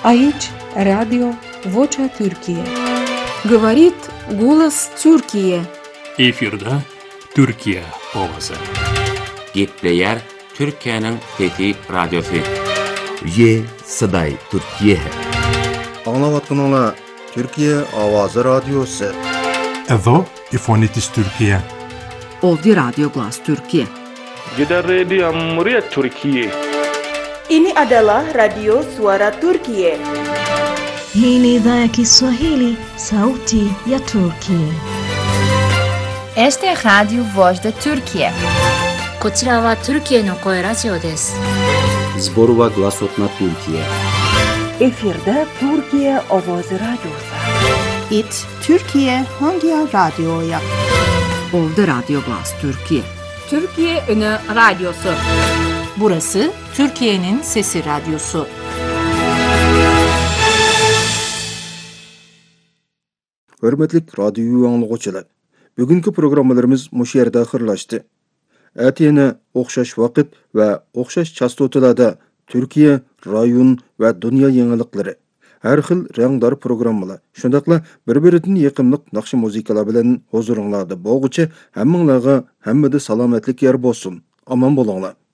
Aici радио Vocea Türkiye. Говорит голос Türkiye. Efirde Türkiye ovası. Gepleyer Türkiye'nin fethi radyosu. Ye Saday Türkiye. Anlavatkanlar Türkiye Avazı Radyosu. Edo İfonitis Türkiye. Ovdi Radyo Glas Türkiye. Gidan Radio Muryat Türkiye. Ini adalah Radio Suara Turkiye. Hii ni idhaa ya Kiswahili, sauti ya Turkiye. Este é Radio Voz da Turkiye. こちらはトルキエの声ラジオです。 Zborova Glasotna Türkiye. Efirde Türkiye Ovozi Radyosu. It Türkiye Hangi Radyo'ya? Ovdi Radyo Glas Türkiye. Türkiye Ünü Radyosu. Burası Türkiye'nin Sesi Radyosu. Hürmetlik radyo anlıqçılar. Bugünkü programmalarımız muş yerde ahırlaştı. Әтені оқшаш вақыт və оқшаш частоталарда Türkiye, rayon və dünya yenilikləri, hər xil rəngdar programmalar, şundaqla bir-birindən yaqınlıq naqşı muzikalar bilan huzurunlarda boğucu həmminlərə həmmidi salamatlik yer bolsun. Aman bolunglar.